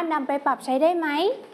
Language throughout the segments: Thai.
ถนำไปปรับใช้ได้ไหม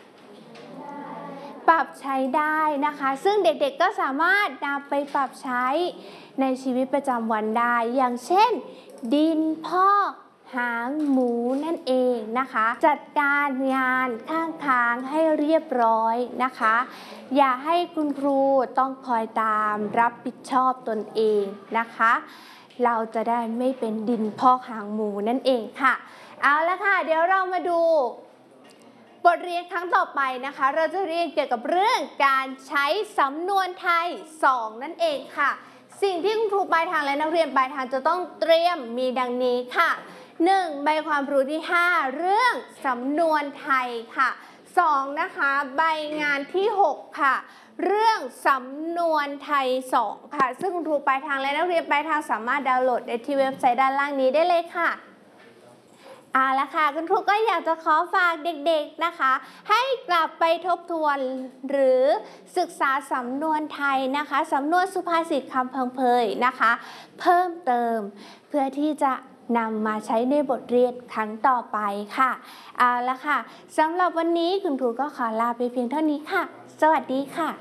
ปรับใช้ได้นะคะซึ่งเด็กๆก็สามารถนำไปปรับใช้ในชีวิตประจำวันได้อย่างเช่นดินพอกหางหมูนั่นเองนะคะจัดการงานข้างทางให้เรียบร้อยนะคะอย่าให้คุณครูต้องคอยตามรับผิดชอบตนเองนะคะเราจะได้ไม่เป็นดินพอกหางหมูนั่นเองค่ะเอาละค่ะเดี๋ยวเรามาดูบทเรียนครั้งต่อไปนะคะเราจะเรียนเกี่ยวกับเรื่องการใช้สำนวนไทย2นั่นเองค่ะสิ่งที่คุณครูปลายทางและนักเรียนปลายทางจะต้องเตรียมมีดังนี้ค่ะ1ใบความรู้ที่5เรื่องสำนวนไทยค่ะ2นะคะใบงานที่6ค่ะเรื่องสำนวนไทย2ค่ะซึ่งคุณครูปลายทางและนักเรียนปลายทางสามารถดาวน์โหลดได้ที่เว็บไซต์ด้านล่างนี้ได้เลยค่ะเอาละค่ะคุณครูก็อยากจะขอฝากเด็กๆนะคะให้กลับไปทบทวนหรือศึกษาสำนวนไทยนะคะสำนวนสุภาษิตคำพังเพยนะคะเพิ่มเติมเพื่อที่จะนำมาใช้ในบทเรียนครั้งต่อไปค่ะเอาละค่ะสำหรับวันนี้คุณครูก็ขอลาไปเพียงเท่านี้ค่ะสวัสดีค่ะ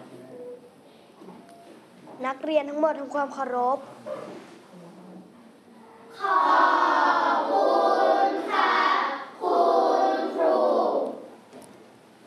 นักเรียนทั้งหมดทำความเคารพ